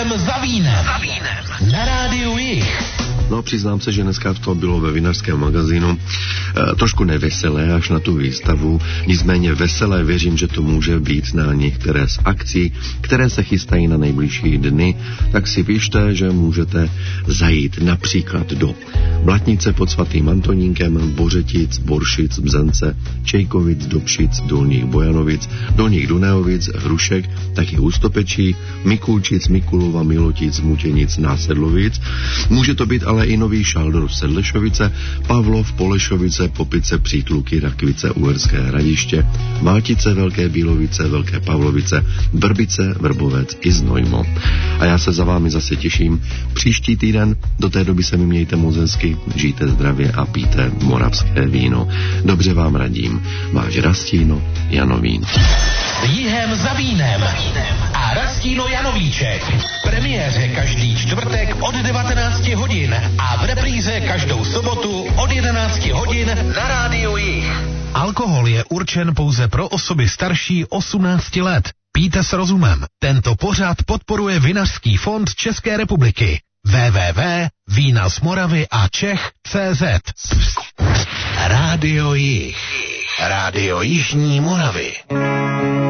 Jihem za vínem. Na rádiu Jih. No, přiznám se, že dneska to bylo ve vinařském magazínu trošku neveselé až na tu výstavu, nicméně veselé věřím, že to může být na některé z akcí, které se chystají na nejbližší dny, tak si pište, že můžete zajít například do Blatnice pod svatým Antonínkem, Bořetic, Boršic, Bzence, Čejkovic, Dobšic, Dolních Bojanovic, Dolních Dunajovic, Hrušek, taky Hustopečí, Mikulčic, Mikulova, Milotic, Mutěnic, Násedlovic. Může to být ale i Nový Šaldor, Sedlešovice, Pavlov, Polešovice, Popice, Přítluky, Rakvice, Uherské Hradiště, Maltice, Velké Bílovice, Velké Pavlovice, Vrbice, Vrbovec i Znojmo. A já se za vámi zase těším příští týden. Do té doby se mi mějte moc hezky, žijte zdravě a pijte moravské víno. Dobře vám radím. Váš Rastino Janovín. Jihem za vínem a Rastino Janovíček. V premiéře každý čtvrtek od 19 hodin a v repríze každou sobotu od 11 hodin na rádiu Jih. Alkohol je určen pouze pro osoby starší 18 let. Pijte s rozumem. Tento pořad podporuje Vinařský fond České republiky. www.vínasmoravyačech.cz. Rádio Jih. Rádio Jižní Moravy.